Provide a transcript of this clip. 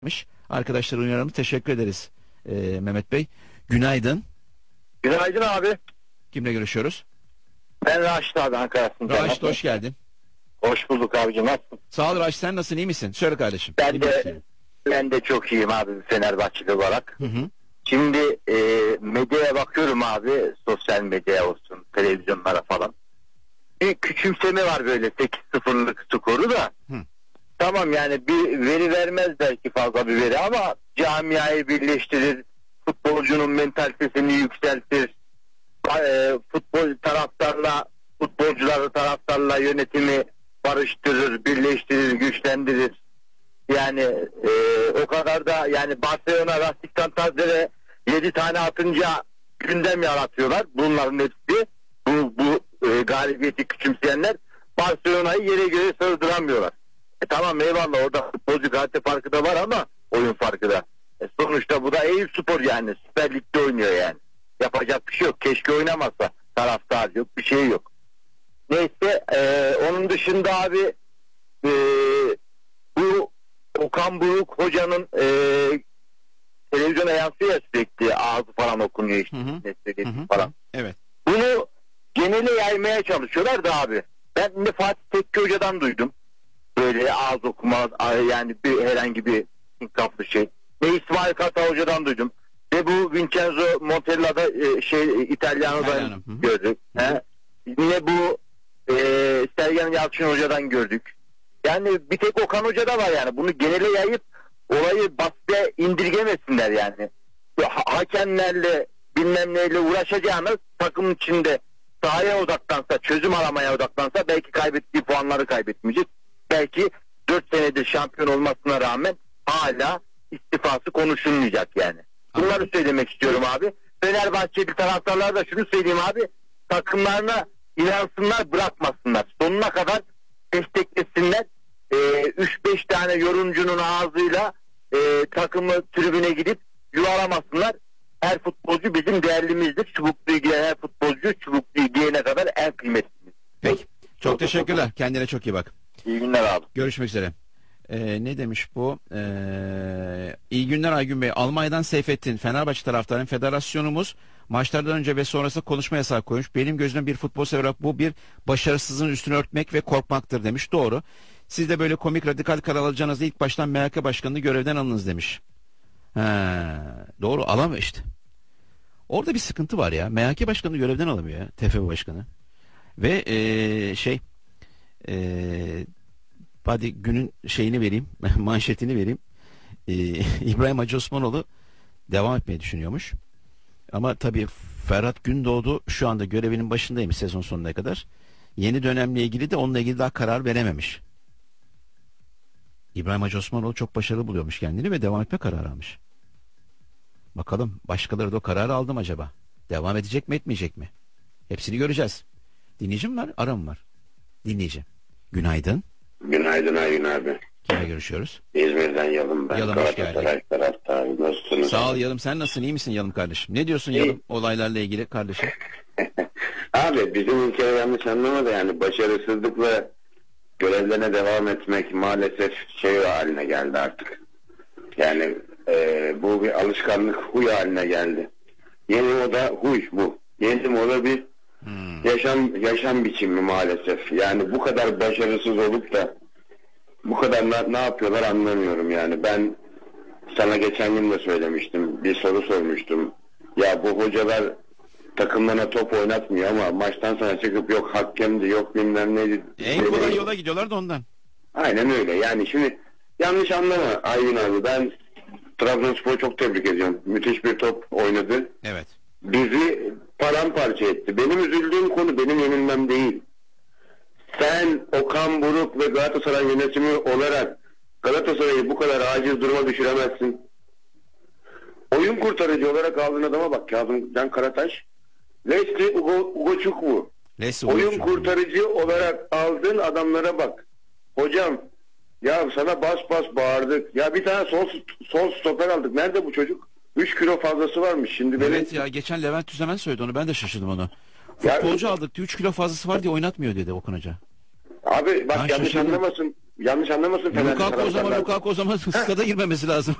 Arkadaşlar uyaralım. Teşekkür ederiz Mehmet Bey. Günaydın. Günaydın abi. Kimle görüşüyoruz? Ben Raşit abi, Ankara'sın. Raşit, hoş geldin. Hoş bulduk abicim. Nasılsın? Sağ ol Raşit, sen nasılsın, iyi misin? Söyle kardeşim. Ben de çok iyiyim abi, Fenerbahçeli olarak. Hı hı. Şimdi medyaya bakıyorum abi, sosyal medyaya olsun, televizyonlara falan. Bir küçümseme var böyle 8-0'lık skoru da. Hı. Tamam, yani bir veri vermez belki, fazla bir veri, ama camiayı birleştirir, futbolcunun mentalitesini yükseltir, futbol taraftarla, futbolcuları taraftarla yönetimi barıştırır, birleştirir, güçlendirir. Yani o kadar da, yani Barcelona Racing Santander'e 7 tane atınca gündem yaratıyorlar. Bunların hepsi bu galibiyeti küçümseyenler Barcelona'yı yere göre sığdıramıyorlar. Tamam, eyvallah, orada futbolcu kalite farkı da var ama oyun farkı da. Sonuçta bu da Eyüpspor, yani Süper Lig'de oynuyor yani. Yapacak bir şey yok. Keşke oynamasa. Taraftar yok, bir şey yok. Neyse, onun dışında abi bu Okan Buruk hocanın televizyona yansıyor sürekli, ağzı falan okunuyor işte. Ne söylediği falan. Evet. Bunu genele yaymaya çalışıyorlar da abi. Ben de Fatih Tekke hocadan duydum. Böyle ağız okuma, yani herhangi bir inkaflı şey. Ve İsmail Kartal hocadan duydum. Ve bu Vincenzo Montella'da İtalyana'dan gördük. Yine bu Sergen Yalçın hocadan gördük. Yani bir tek Okan Hoca da var yani. Bunu genele yayıp olayı basite indirgemesinler yani. Hakemlerle bilmem neyle uğraşacağınız, takımın içinde sahaya odaklansa, çözüm aramaya odaklansa belki kaybettiği puanları kaybetmeyecek. Belki 4 senedir şampiyon olmasına rağmen hala istifası konuşulmayacak yani. Bunları söylemek istiyorum abi. Fenerbahçeli taraftarlar da şunu söyleyeyim abi. Takımlarına inansınlar, bırakmasınlar. Sonuna kadar desteklesinler. 3-5 tane yorumcunun ağzıyla takımı tribüne gidip yuvalamasınlar. Her futbolcu bizim değerlimizdir. Çubuklu'yu giyen her futbolcu Çubuklu'yu giyene kadar en kıymetlimiz. Peki. Çok teşekkürler. Kendine çok iyi bak. İyi günler abi. Görüşmek üzere. Ne demiş bu? İyi günler Aygün Bey. Almanya'dan Seyfettin. Fenerbahçe taraftarının federasyonumuz maçlardan önce ve sonrasında konuşma yasağı koymuş. Benim gözümde bir futbol sever olarak bu bir başarısızlığın üstünü örtmek ve korkmaktır demiş. Doğru. Siz de böyle komik radikal karar alacağınızda ilk baştan MHK Başkanı'nı görevden alınız demiş. Doğru, alamıyor işte. Orada bir sıkıntı var ya. MHK Başkanı'nı görevden alamıyor ya. TFF Başkanı. Ve hadi günün şeyini vereyim, manşetini vereyim. İbrahim Hacı Osmanoğlu devam etmeyi düşünüyormuş. Ama tabii Ferhat Gündoğdu şu anda görevinin başındaymış sezon sonuna kadar. Yeni dönemle ilgili de onunla ilgili daha karar verememiş. İbrahim Hacı Osmanoğlu çok başarılı buluyormuş kendini ve devam etme kararı almış. Bakalım başkaları da o kararı aldı mı acaba? Devam edecek mi, etmeyecek mi? Hepsini göreceğiz. Dinleyicim var, aram var. Dinleyici. Günaydın. Günaydın Aygün abi. Kimle görüşüyoruz? İzmir'den Yalım ben. Yalım, hoş geldin. Taraftarı. Nasılsınız? Sağ ol Yalım, sen nasılsın, iyi misin Yalım kardeşim? Ne diyorsun Yalım olaylarla ilgili kardeşim? Abi bizim ülkede yanlış anlama da, yani başarısızlıkla görevlerine devam etmek maalesef şey haline geldi artık. Yani bu bir alışkanlık, huy haline geldi. Yeni moda huy bu. Yeni moda bir yaşam biçimi maalesef. Yani bu kadar başarısız olup da bu kadar ne yapıyorlar anlamıyorum yani. Ben sana geçen gün de söylemiştim. Bir soru sormuştum. Ya bu hocalar takımlarına top oynatmıyor ama maçtan sonra çıkıp yok hakemdi, yok bilmem neydi. En kolay yola gidiyorlar da ondan. Aynen öyle. Yani şimdi yanlış anlama Aygün abi. Ben Trabzonspor'u çok tebrik ediyorum. Müthiş bir top oynadı. Evet. Bizi paramparça etti. Benim üzüldüğüm konu benim yenilmem değil. Sen Okan Buruk ve Galatasaray yönetimi olarak Galatasaray'ı bu kadar aciz duruma düşüremezsin. Oyun kurtarıcı olarak aldığın adama bak, Kazımcan Karataş. Leslie Ugochukwu. Oyun kurtarıcı olarak aldığın adamlara bak. Hocam ya sana bas bağırdık. Ya bir tane sol stoper aldık. Nerede bu çocuk? 3 kilo fazlası varmış. Şimdi evet ya, geçen Levent Tüzemen söyledi onu, ben de şaşırdım onu. Futbolcu aldık diye 3 kilo fazlası var diye oynatmıyor dedi Okan Hoca. Abi bak, ben yanlış anlamasın. yanlış anlamasın Fenerli Lukaku o zaman taraftarlar. Lukaku o zaman stada girmemesi lazım.